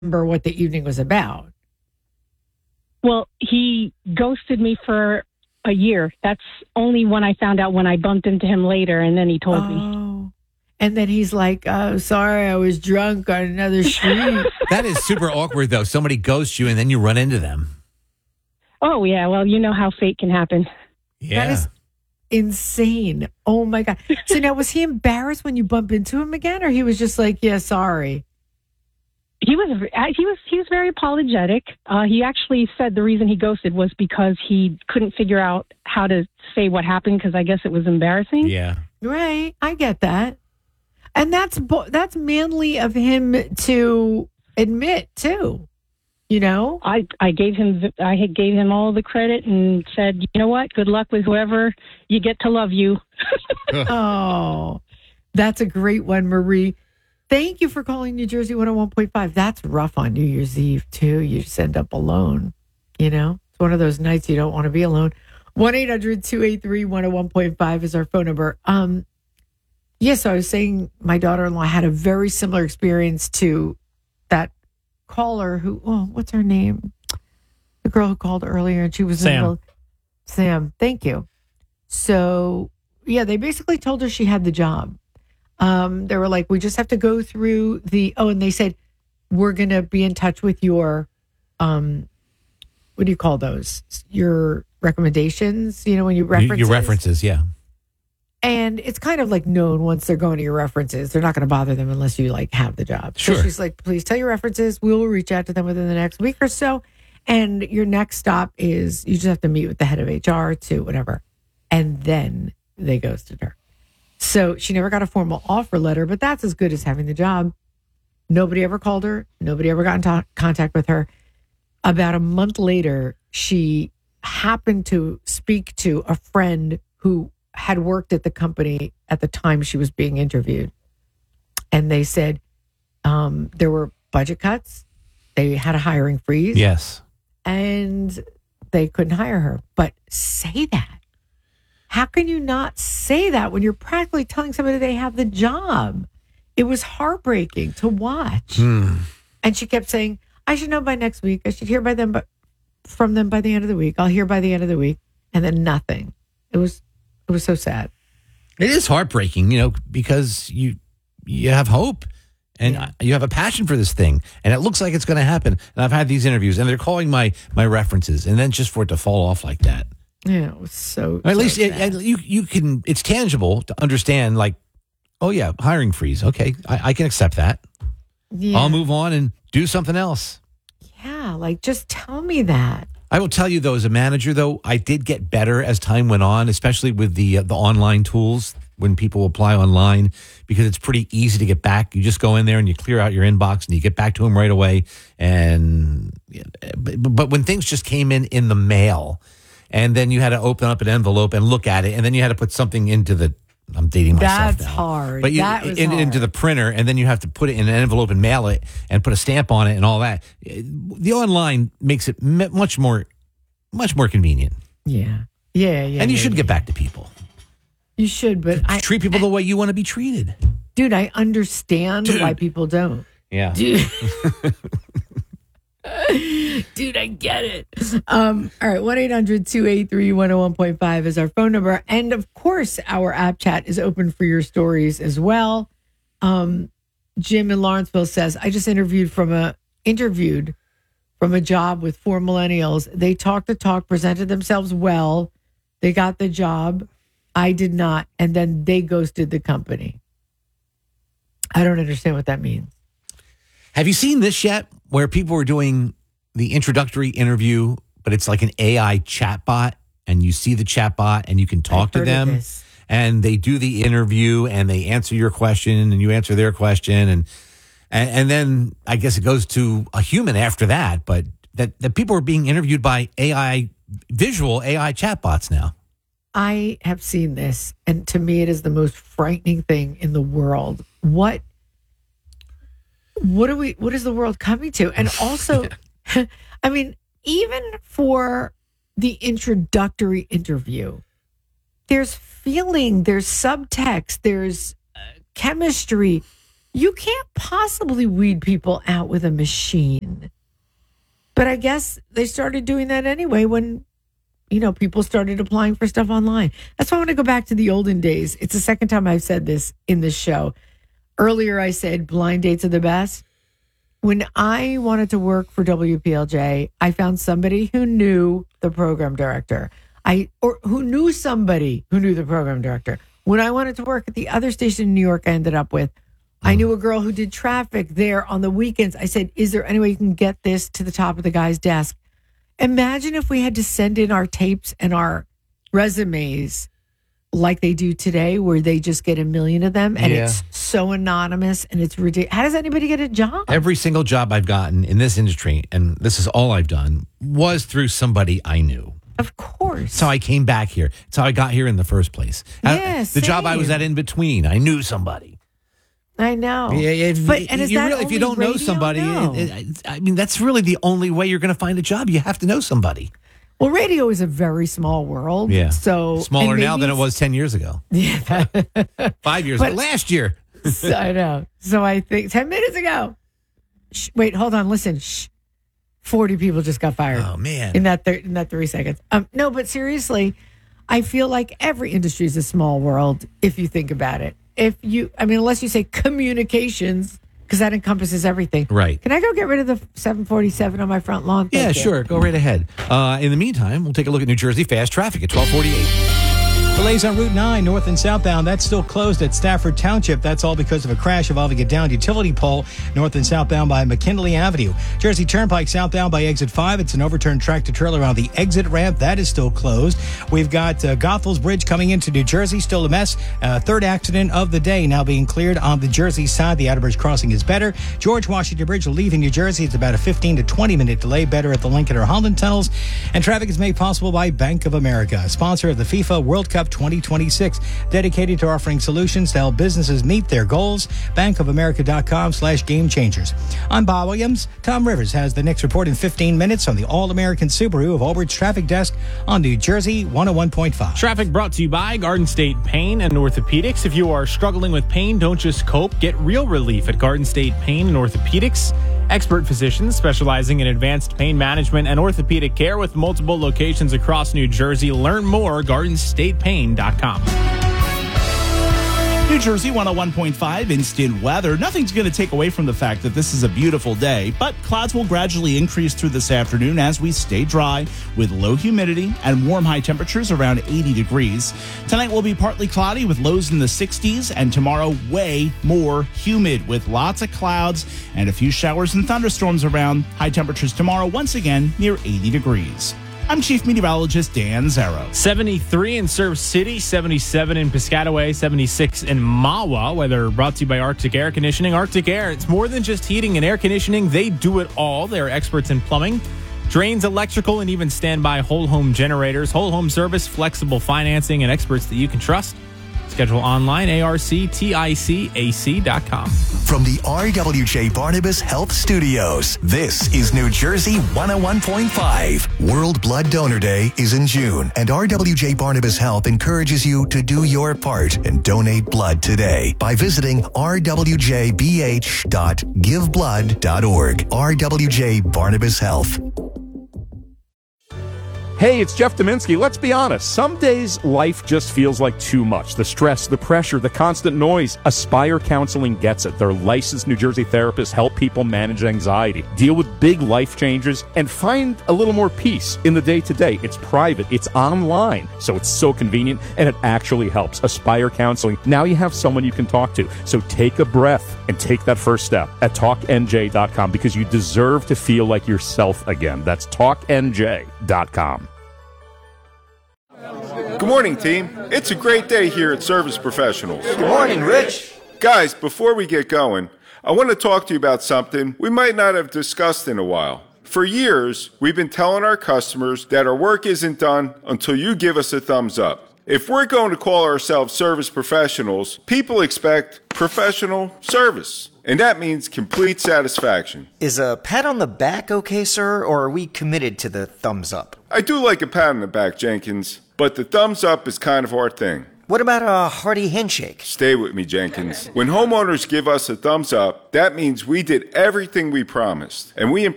remember what the evening was about. Well, he ghosted me for a year. That's only when I found out when I bumped into him later, and then he told me. And then he's like, "Oh, sorry, I was drunk on another street." That is super awkward, though. Somebody ghosts you and then you run into them. Oh, yeah. Well, you know how fate can happen. Yeah. That is insane. Oh, my God. So now, was he embarrassed when you bumped into him again, or he was just like, "Yeah, sorry"? He was very apologetic. He actually said the reason he ghosted was because he couldn't figure out how to say what happened because I guess it was embarrassing. Yeah. Right. I get that. And that's manly of him to admit too. You know, I gave him all the credit and said, you know what? Good luck with whoever you get to love you. Oh, that's a great one, Marie. Thank you for calling New Jersey 101.5. That's rough on New Year's Eve too. You just end up alone. You know, it's one of those nights you don't want to be alone. 1-800-283-101.5 is our phone number. Yes, I was saying my daughter-in-law had a very similar experience to that caller who, what's her name? The girl who called earlier, and she was Sam. Sam, thank you. So, yeah, they basically told her she had the job. They were like, we just have to go through and they said, we're going to be in touch with your, what do you call those? Your recommendations, you know, when you references. Your references, yeah. And it's kind of like known once they're going to your references, they're not going to bother them unless you like have the job. Sure. So she's like, please tell your references. We will reach out to them within the next week or so. And your next stop is you just have to meet with the head of HR to whatever. And then they ghosted her. So she never got a formal offer letter, but that's as good as having the job. Nobody ever called her. Nobody ever got in contact with her. About a month later, she happened to speak to a friend who had worked at the company at the time she was being interviewed. And they said there were budget cuts. They had a hiring freeze. Yes. And they couldn't hire her. But say that. How can you not say that when you're practically telling somebody they have the job? It was heartbreaking to watch. And she kept saying, I should know by next week. I should hear from them by the end of the week. I'll hear by the end of the week. And then nothing. It was so sad. It is heartbreaking, you know, because you have hope and you have a passion for this thing, and it looks like it's going to happen. And I've had these interviews, and they're calling my references, and then just for it to fall off like that. Yeah, it was so. At least sad. you can. It's tangible to understand. Like, oh yeah, hiring freeze. Okay, I can accept that. Yeah. I'll move on and do something else. Yeah, like just tell me that. I will tell you, though, as a manager, though, I did get better as time went on, especially with the online tools when people apply online, because it's pretty easy to get back. You just go in there and you clear out your inbox and you get back to them right away. And but when things just came in the mail, and then you had to open up an envelope and look at it, and then you had to put something into the. I'm dating myself That's now. hard. But That was hard. into the printer, and then you have to put it in an envelope and mail it and put a stamp on it and all that. The online makes it much more convenient. Yeah. And you should get back to people. You should, but Treat people the way you want to be treated. Dude, I understand why people don't. Yeah. Dude, I get it. All right, 1-800-283-101.5 is our phone number. And of course, our app chat is open for your stories as well. Jim in Lawrenceville says, I just interviewed from a job with 4 millennials. They talked the talk, presented themselves well. They got the job. I did not. And then they ghosted the company. I don't understand what that means. Have you seen this yet? Where people are doing the introductory interview, but it's like an AI chatbot, and you see the chatbot and you can talk to them, and they do the interview and they answer your question and you answer their question, and then I guess it goes to a human after that. But that people are being interviewed by visual AI chatbots now. I have seen this, and to me, it is the most frightening thing in the world. What is the world coming to? And also, I mean, even for the introductory interview, there's feeling, there's subtext, there's chemistry. You can't possibly weed people out with a machine. But I guess they started doing that anyway when, people started applying for stuff online. That's why I want to go back to the olden days. It's the second time I've said this in this show. Earlier, I said blind dates are the best. When I wanted to work for WPLJ, I found somebody who knew the program director. Or who knew somebody who knew the program director. When I wanted to work at the other station in New York, I ended up with, I knew a girl who did traffic there on the weekends. I said, is there any way you can get this to the top of the guy's desk? Imagine if we had to send in our tapes and our resumes like they do today, where they just get a million of them and it's so anonymous and it's ridiculous. How does anybody get a job? Every single job I've gotten in this industry, and this is all I've done, was through somebody I knew. Of course. So I came back here. That's how I got here in the first place. The job I was at in between, I knew somebody. I know. If you don't know somebody, that's really the only way you're going to find a job. You have to know somebody. Well, radio is a very small world. Yeah. So smaller now than it was 10 years ago. Yeah. 5 years ago. Last year. I know. So I think 10 minutes ago. Wait, hold on. Listen. 40 people just got fired. Oh, man. In that 3 seconds. No, but seriously, I feel like every industry is a small world if you think about it. Unless you say communications, because that encompasses everything. Right. Can I go get rid of the 747 on my front lawn? Yeah, sure. Go right ahead. In the meantime, we'll take a look at New Jersey fast traffic at 1248. Delays on Route 9, north and southbound. That's still closed at Stafford Township. That's all because of a crash involving a downed utility pole north and southbound by McKinley Avenue. Jersey Turnpike southbound by exit 5. It's an overturned tractor-trailer on the exit ramp. That is still closed. We've got Goethals Bridge coming into New Jersey. Still a mess. Third accident of the day now being cleared on the Jersey side. The Outerbridge crossing is better. George Washington Bridge leaving New Jersey. It's about a 15 to 20-minute delay. Better at the Lincoln or Holland tunnels. And traffic is made possible by Bank of America, sponsor of the FIFA World Cup 2026, dedicated to offering solutions to help businesses meet their goals. bankofamerica.com/game changers. I'm Bob Williams. Tom Rivers has the next report in 15 minutes on the All-American Subaru of Albridge Traffic Desk on New Jersey 101.5. Traffic brought to you by Garden State Pain and Orthopedics. If you are struggling with pain, don't just cope. Get real relief at Garden State Pain and Orthopedics. Expert physicians specializing in advanced pain management and orthopedic care with multiple locations across New Jersey. Learn more, GardenStatePain.com. New Jersey 101.5 instant weather. Nothing's going to take away from the fact that this is a beautiful day, but clouds will gradually increase through this afternoon as we stay dry with low humidity and warm high temperatures around 80 degrees. Tonight will be partly cloudy with lows in the 60s, and tomorrow way more humid with lots of clouds and a few showers and thunderstorms around. High temperatures tomorrow once again near 80 degrees. I'm Chief Meteorologist Dan Zarrow. 73 in Surf City, 77 in Piscataway, 76 in Mahwah. Weather brought to you by Arctic Air Conditioning. Arctic Air, it's more than just heating and air conditioning. They do it all. They're experts in plumbing, drains, electrical, and even standby whole home generators. Whole home service, flexible financing, and experts that you can trust. Schedule online, arcticac.com. From the RWJ Barnabas Health Studios, this is New Jersey 101.5. World Blood Donor Day is in June, and RWJ Barnabas Health encourages you to do your part and donate blood today by visiting rwjbh.giveblood.org. RWJ Barnabas Health. Hey, it's Jeff Dominski. Let's be honest. Some days, life just feels like too much. The stress, the pressure, the constant noise. Aspire Counseling gets it. Their licensed New Jersey therapists help people manage anxiety, deal with big life changes, and find a little more peace in the day-to-day. It's private. It's online. So it's so convenient, and it actually helps. Aspire Counseling. Now you have someone you can talk to. So take a breath and take that first step at TalkNJ.com, because you deserve to feel like yourself again. That's TalkNJ.com. Good morning, team. It's a great day here at Service Professionals. Good morning, Rich. Guys, before we get going, I want to talk to you about something we might not have discussed in a while. For years, we've been telling our customers that our work isn't done until you give us a thumbs up. If we're going to call ourselves service professionals, people expect professional service. And that means complete satisfaction. Is a pat on the back okay, sir, or are we committed to the thumbs up? I do like a pat on the back, Jenkins, but the thumbs up is kind of our thing. What about a hearty handshake? Stay with me, Jenkins. When homeowners give us a thumbs up, that means we did everything we promised. And we